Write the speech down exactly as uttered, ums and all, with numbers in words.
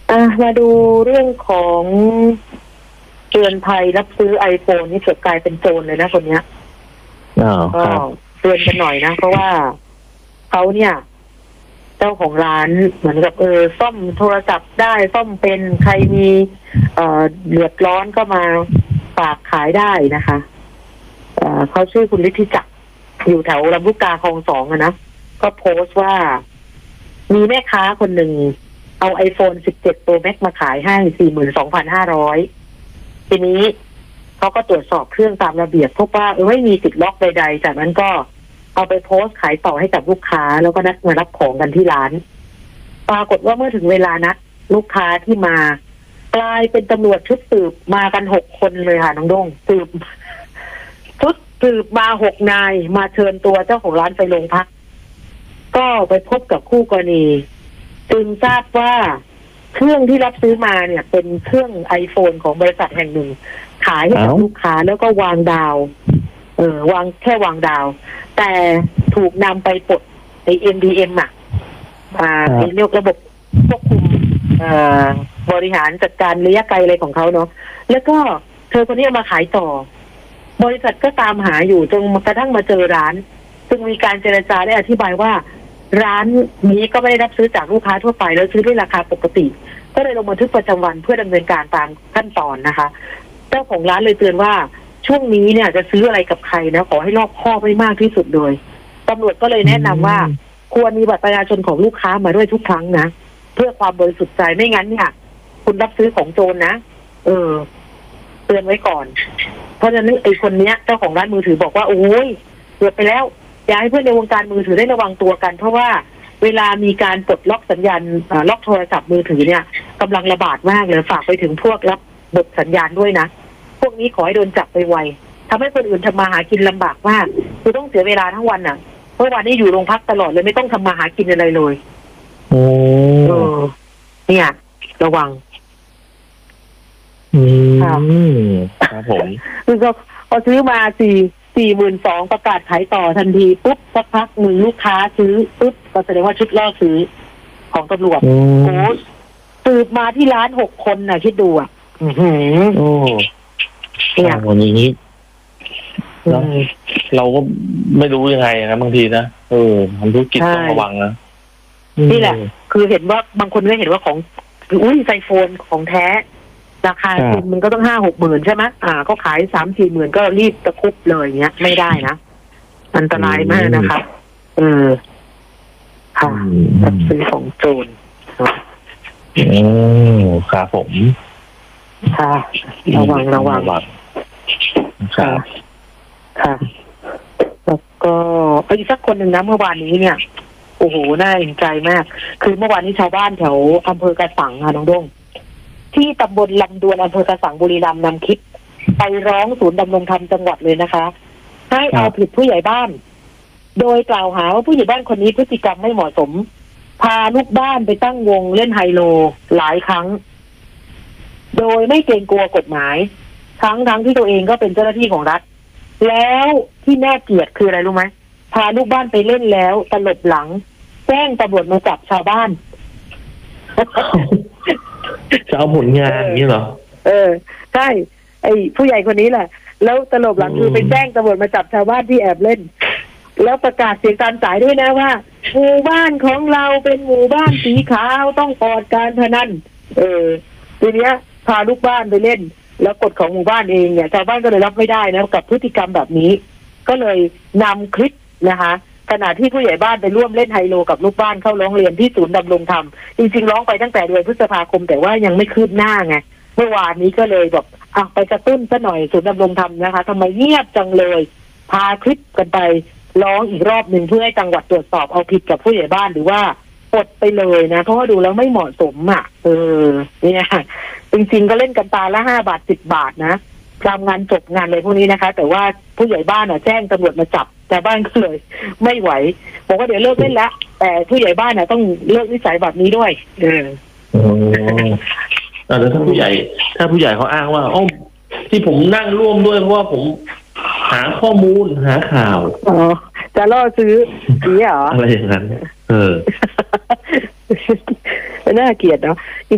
อ่ะมาดูเรื่องของเตือนภัยรับซื้อไอโฟนนี่เกิดกลายเป็นโจรเลยนะคนเนี้ยก็เตือนกันหน่อยนะเพราะว่าเขาเนี่ยเจ้าของร้านเหมือนกับเออซ่อมโทรศัพท์ได้ซ่อมเป็นใครมีเอ่อเดือดร้อนก็มาฝากขายได้นะคะเอ่อเขาชื่อคุณฤทธิจักรอยู่แถวลำลูกกาคลองสองอะนะก็โพสต์ว่ามีแม่ค้าคนหนึ่งเอา ไอโฟน สิบเจ็ด Pro Max มาขายให้ สี่หมื่นสองพันห้าร้อย ทีนี้เขาก็ตรวจสอบเครื่องตามระเบียบพบว่าเออไม่มีติดล็อกใดๆจากนั้นก็เอาไปโพสต์ขายต่อให้กับลูกค้าแล้วก็นัดมารับของกันที่ร้านปรากฏว่าเมื่อถึงเวลานัดลูกค้าที่มากลายเป็นตำรวจชุดสืบมากันหกคนเลยค่ะน้องด้งสืบชุดสืบมาหกนายมาเชิญตัวเจ้าของร้านไปโรงพักก็ไปพบกับคู่กรณีจึงทราบว่าเครื่องที่รับซื้อมาเนี่ยเป็นเครื่อง iPhone ของบริษัทแห่งหนึ่งขายให้กับลูกค้าแล้วก็วางดาวเออวางแค่วางดาวแต่ถูกนำไปปลดใน เอ็ม ดี เอ็ม อ่ะอ่าในเรียกระบบควบคุมอ่าบริหารจัดการระยะไกลอะไรของเขาเนาะแล้วก็เธอคนนี้มาขายต่อบริษัทก็ตามหาอยู่จนกระทั่งมาเจอร้านซึ่งมีการเจรจาได้อธิบายว่าร้านนี้ก็ไม่ได้รับซื้อจากลูกค้าทั่วไปแล้วซื้อด้วยราคาปกติก็เลยลงบันทึกประจำวันเพื่อดำเนินการตามขั้นตอนนะคะเจ้าของร้านเลยเตือนว่าช่วงนี้เนี่ยจะซื้ออะไรกับใครนะขอให้รอบคอบให้มากที่สุดเลยตำรวจก็เลยแนะนำว่าควรมีบัตรประชาชนของลูกค้ามาด้วยทุกครั้งนะเพื่อความบริสุทธิ์ใจไม่งั้นเนี่ยคุณรับซื้อของโจรนะเออเตือนไว้ก่อนเพราะฉะนั้นไอ้คนเนี้ยเจ้าของร้านมือถือบอกว่าโอ้ยเกือบไปแล้วอยากให้เพื่อนในวงการมือถือได้ระวังตัวกันเพราะว่าเวลามีการปลดล็อกสัญญาณล็อกโทรศัพท์มือถือเนี่ยกำลังระบาดมากเลยฝากไปถึงพวกรับบทสัญญาณด้วยนะพวกนี้ขอให้โดนจับไปไวทำให้คนอื่นทำมาหากินลำบากมากคือต้องเสียเวลาทั้งวันน่ะเพราะวันนี้อยู่โรงพักตลอดเลยไม่ต้องทำมาหากินอะไรเลยโอ้เออเนี่ยระวังอืมครับผมคือก็พอซื้อมาสี่สี่หมื่นสองประกาศขายต่อทันทีปุ๊บสักพักหนึ่งลูกค้าซื้อปุ๊บก็แสดงว่าชุดล่อซื้อของตำรวจโอ้สืบมาที่ร้านหกคนน่ะคิดดูอ่ะอือหือโอ้เนี่ยวันนี้แล้วเราก็ไม่รู้ยังไงนะบางทีนะเออทำธุรกิจต้องระวังนะนี่แหละคือเห็นว่าบางคนก็เห็นว่าของอุ้ยไอโฟนของแท้ราคาจริงมันก็ต้องห้าหกหมื่นใช่ไหมอ่าก็ขายสามสี่หมื่นก็รีบตะคุบเลยเงี้ยไม่ได้นะอันตรายมากนะคะเออค่ะรับซื้อของโจรอืมครับผมค่ะระวังระวังค่ะค่ะแล้วก็อีกสักคนหนึ่งนะเมื่อวานนี้เนี่ยโอ้โหน่าเห็นใจมากคือเมื่อวานนี้ชาวบ้านแถวอำเภอกระสังค่ะน้องด้งที่ตำบลลำดวนอำเภอกระสังบุรีรัมย์นำคลิปไปร้องศูนย์ดำรงธรรมจังหวัดเลยนะคะให้เอาผิดผู้ใหญ่บ้านโดยกล่าวหาว่าผู้ใหญ่บ้านคนนี้พฤติกรรมไม่เหมาะสมพาลูกบ้านไปตั้งวงเล่นไฮโลหลายครั้งโดยไม่เกรงกลัวกฎหมายทั้งทั้งที่ตัวเองก็เป็นเจ้าหน้าที่ของรัฐแล้วที่น่าเกลียดคืออะไรรู้ไหมพาลูกบ้านไปเล่นแล้วตลบหลังแจ้งตำรวจมาจับชาวบ้านจะเอาผลงานนี้เหรอเออใช่ไอ้ผู้ใหญ่คนนี้แหละแล้วตลบหลังคือไปแจ้งตำรวจมาจับชาวบ้านที่แอบเล่นแล้วประกาศเสียงตามสายด้วยนะว่าหมู่บ้านของเราเป็นหมู่บ้านสีขาวต้องปลอดการพนันเออทีเนี้ยพาลูกบ้านไปเล่นแล้วกฎของหมู่บ้านเองเนี่ยชาวบ้านก็เลยรับไม่ได้นะกับพฤติกรรมแบบนี้ก็เลยนำคลิปนะคะขณะที่ผู้ใหญ่บ้านไปร่วมเล่นไฮโลกับลูกบ้านเข้าร้องเรียนที่ศูนย์ดำรงธรรมจริงๆร้องไปตั้งแต่เดือนพฤษภาคมแต่ว่ายังไม่คืบหน้าไงเมื่อวานนี้ก็เลยแบบอ่ะไปกระตุ้นซะหน่อยศูนย์ดำรงธรรมนะคะทำไมเงียบจังเลยพาคลิปกันไปร้องอีกรอบหนึ่งเพื่อให้จังหวัดตรวจสอบเอาผิดกับผู้ใหญ่บ้านหรือว่าปลดไปเลยนะเพราะว่าดูแล้วไม่เหมาะสมอ่ะเออเนี่ยจริงๆก็เล่นกันตาละห้าบาทสิบบาทนะทำงานจบงานเลยพวกนี้นะคะแต่ว่าผู้ใหญ่บ้านอ่ะแจ้งตำรวจมาจับแต่บ้านก็เลยไม่ไหวบอกว่าเดี๋ยวเลิกเล่นละแต่ผู้ใหญ่บ้านอ่ะต้องเลิกนิสัยแบบนี้ด้วยเออแล้วถ้าผู้ใหญ่ถ้าผู้ใหญ่เขาอ้างว่าอ๋อที่ผมนั่งร่วมด้วยเพราะว่าผมหาข้อมูลหาข่าวอ๋อจะล่อซื้อนี่เหรออะไรอย่างนั้นเออน่าเกลียดเนาะ